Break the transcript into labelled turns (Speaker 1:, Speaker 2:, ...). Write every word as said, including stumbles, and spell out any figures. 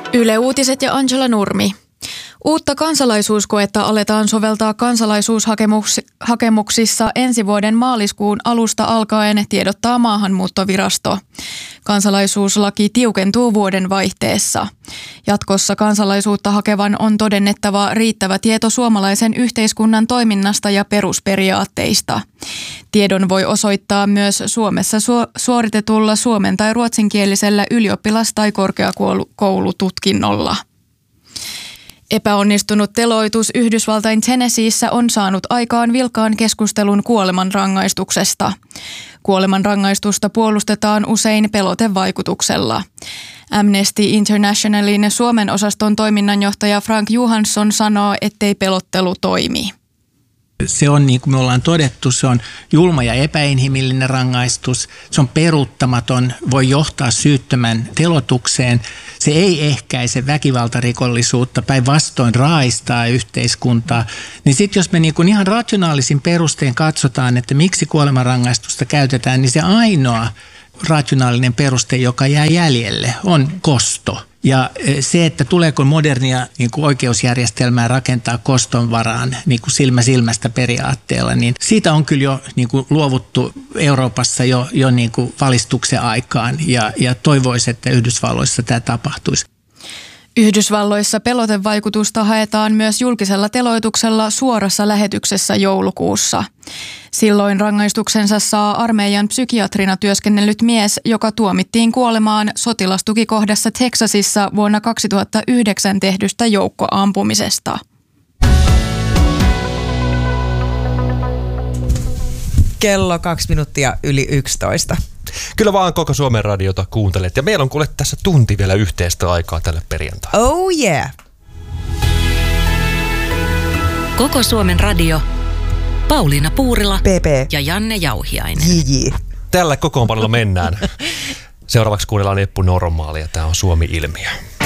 Speaker 1: Yle Uutiset ja Angela Nurmi. Uutta kansalaisuuskoetta aletaan soveltaa kansalaisuushakemuksissa ensi vuoden maaliskuun alusta alkaen, tiedottaa Maahanmuuttovirasto. Kansalaisuuslaki tiukentuu vuoden vaihteessa. Jatkossa kansalaisuutta hakevan on todennettava riittävä tieto suomalaisen yhteiskunnan toiminnasta ja perusperiaatteista. Tiedon voi osoittaa myös Suomessa suoritetulla suomen- tai ruotsinkielisellä ylioppilas- tai korkeakoulututkinnolla. Epäonnistunut teloitus Yhdysvaltain Tennesseeissä on saanut aikaan vilkaan keskustelun kuolemanrangaistuksesta. Kuolemanrangaistusta puolustetaan usein pelotevaikutuksella. Amnesty Internationalin Suomen osaston toiminnanjohtaja Frank Johansson sanoo, ettei pelottelu toimi.
Speaker 2: Se on, niin kuin me ollaan todettu, se on julma ja epäinhimillinen rangaistus. Se on peruuttamaton, voi johtaa syyttömän telotukseen. Se ei ehkäise väkivaltarikollisuutta, päinvastoin raaistaa yhteiskuntaa. Niin sitten jos me niin kuin ihan rationaalisin perustein katsotaan, että miksi kuolemanrangaistusta käytetään, niin se ainoa rationaalinen peruste, joka jää jäljelle, on kosto. Ja se, että tuleeko modernia niin kuin oikeusjärjestelmää rakentaa koston varaan niin kuin silmä silmästä periaatteella, niin siitä on kyllä jo niin kuin luovuttu Euroopassa jo, jo niin kuin valistuksen aikaan ja, ja toivoisi, että Yhdysvalloissa tämä tapahtuisi.
Speaker 1: Yhdysvalloissa pelotevaikutusta haetaan myös julkisella teloituksella suorassa lähetyksessä joulukuussa. Silloin rangaistuksensa saa armeijan psykiatrina työskennellyt mies, joka tuomittiin kuolemaan sotilastukikohdassa Teksasissa vuonna kaksituhattayhdeksän tehdystä joukkoampumisesta.
Speaker 3: Kello kaksi minuuttia yli yksitoista.
Speaker 4: Kyllä vaan koko Suomen radiota kuuntelet. Ja meillä on kuule tässä tunti vielä yhteistä aikaa tälle perjantaille.
Speaker 3: Oh yeah!
Speaker 5: Koko Suomen radio. Pauliina Puurila
Speaker 3: P P
Speaker 5: ja Janne Jauhiainen.
Speaker 3: J J.
Speaker 4: Tällä kokoonpanolla mennään. Seuraavaksi kuunnellaan Eppu Normaalia. Tämä on Suomi-ilmiö.